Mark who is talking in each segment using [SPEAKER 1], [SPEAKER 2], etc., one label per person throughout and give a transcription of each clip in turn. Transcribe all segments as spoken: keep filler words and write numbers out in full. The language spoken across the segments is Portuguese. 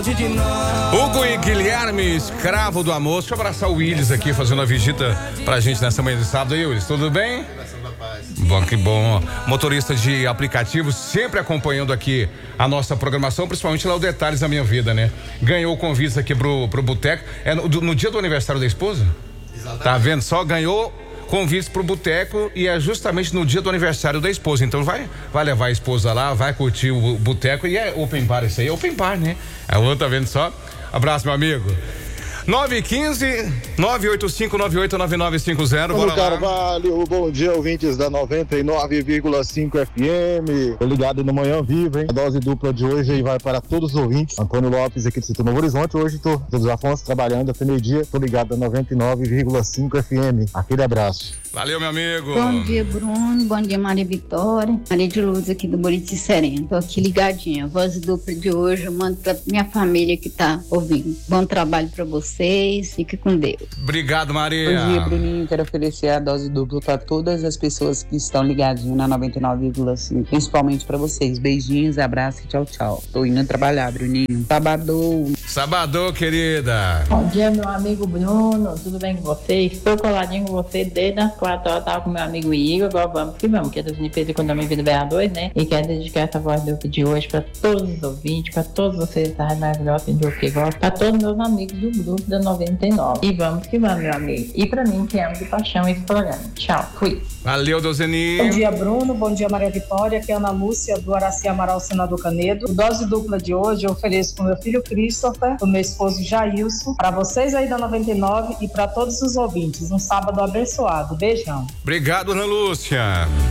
[SPEAKER 1] Hugo e Guilherme, escravo do amor. Deixa eu abraçar o Willis aqui, fazendo a visita pra gente nessa manhã de sábado. E aí, Willis, tudo bem? Bom, que bom. Motorista de aplicativo, sempre acompanhando aqui a nossa programação, principalmente lá o Detalhes da Minha Vida, né? Ganhou o convite aqui pro, pro Boteco. É no, no dia do aniversário da esposa? Exatamente. Tá vendo? Só ganhou convite pro Boteco e é justamente no dia do aniversário da esposa. Então vai, vai levar a esposa lá, vai curtir o Boteco e é open bar isso aí, é open bar, né? É o tá vendo só? Abraço, meu amigo. nove um cinco, nove oito cinco, nove oito nove nove cinco zero.
[SPEAKER 2] Bora Carvalho, bom dia, ouvintes da noventa e nove vírgula cinco F M. Tô ligado no Manhã Vivo, hein? A dose dupla de hoje aí vai para todos os ouvintes. Antônio Lopes aqui de Sítio Novo Horizonte. Hoje tô todos Afonso trabalhando até meio-dia. Tô ligado na noventa e nove vírgula cinco F M. Aquele abraço.
[SPEAKER 1] Valeu, meu amigo.
[SPEAKER 3] Bom dia, Bruno. Bom dia, Maria Vitória. Maria de Luz aqui do Buriti Sereno. Tô aqui ligadinha. A voz dupla de hoje eu mando pra minha família que tá ouvindo. Bom trabalho pra vocês. Fique com Deus.
[SPEAKER 1] Obrigado, Maria.
[SPEAKER 4] Bom dia, Bruninho. Quero oferecer a dose dupla pra todas as pessoas que estão ligadinhas na noventa e nove vírgula cinco. Principalmente pra vocês. Beijinhos, abraço e tchau, tchau. Tô indo trabalhar, Bruninho. Sabadão.
[SPEAKER 1] Sabadão, querida.
[SPEAKER 5] Bom dia, meu amigo Bruno. Tudo bem com você? Estou coladinho com você desde as quatro horas. Tava com meu amigo Igor. Agora vamos que vamos, que é das limpezas e condomínio Vida vereadores, né? E quero dedicar essa voz dupla de hoje pra todos os ouvintes, pra todos vocês da Rádio Maravilhosa do que gosta, pra todos meus amigos do grupo da noventa e nove. E vamos que vamos, meu amigo. E pra mim, que amo de paixão esse programa. Tchau, fui.
[SPEAKER 1] Valeu, Dozeni.
[SPEAKER 6] Bom dia, Bruno. Bom dia, Maria Vitória. Aqui é Ana Lúcia, do Araci Amaral, Senador Canedo. O dose dupla de hoje eu ofereço pro meu filho Christopher, pro meu esposo Jailson, para vocês aí da noventa e nove e para todos os ouvintes. Um sábado abençoado. Beijão.
[SPEAKER 1] Obrigado, Ana Lúcia.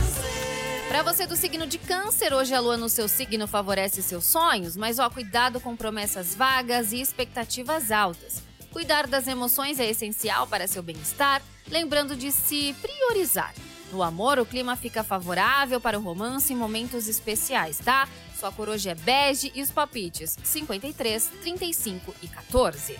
[SPEAKER 7] Para você do signo de Câncer, hoje a lua no seu signo favorece seus sonhos, mas ó, cuidado com promessas vagas e expectativas altas. Cuidar das emoções é essencial para seu bem-estar, lembrando de se priorizar. No amor, o clima fica favorável para o romance em momentos especiais, tá? Sua cor hoje é bege e os palpites cinquenta e três, trinta e cinco e quatorze.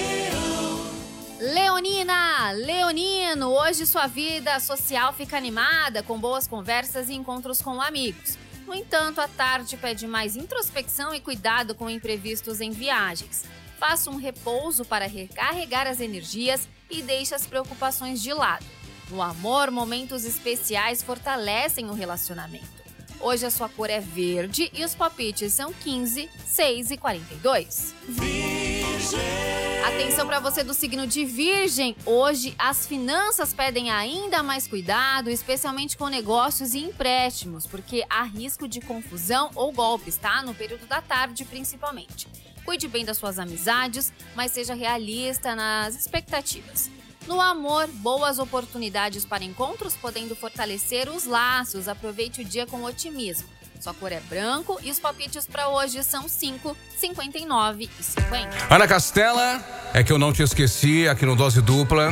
[SPEAKER 7] Leonina, Leonino, hoje sua vida social fica animada com boas conversas e encontros com amigos. No entanto, a tarde pede mais introspecção e cuidado com imprevistos em viagens. Faça um repouso para recarregar as energias e deixe as preocupações de lado. No amor, momentos especiais fortalecem o relacionamento. Hoje a sua cor é verde e os palpites são quinze, seis e quarenta e dois. Virgem. Atenção para você do signo de Virgem. Hoje as finanças pedem ainda mais cuidado, especialmente com negócios e empréstimos, porque há risco de confusão ou golpes, tá? No período da tarde, principalmente. Cuide bem das suas amizades, mas seja realista nas expectativas. No amor, boas oportunidades para encontros, podendo fortalecer os laços. Aproveite o dia com otimismo. Sua cor é branco e os palpites para hoje são cinco, cinquenta e nove e cinquenta.
[SPEAKER 1] Ana Castela, é que eu não te esqueci aqui no Dose Dupla.